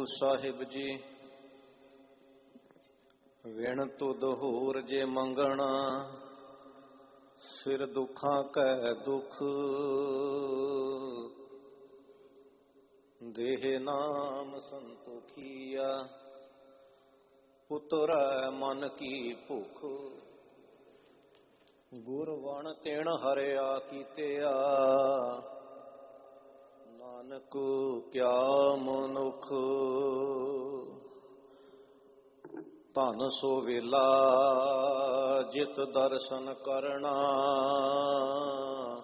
ਸਾਹਿਬ ਜੀ, ਵਿਣ ਤੁਧ ਹੋਰ ਜੇ ਮੰਗਣਾ, ਸਿਰ ਦੁੱਖਾਂ ਕੈ ਦੁਖ। ਦੇਹ ਨਾਮ ਸੰਤੋਖੀਆ, ਪੁੱਤਰੈ ਮਨ ਕੀ ਭੁਖ। ਗੁਰ ਵਣ ਤਿਣ ਹਰਿਆ ਕੀਤਿਆ, ਨਾਨਕ ਕਿਆ ਮਨੁਖ। ਧਨ ਸੋ ਵੇਲਾ ਜਿਤ ਦਰਸ਼ਨ ਕਰਨਾ,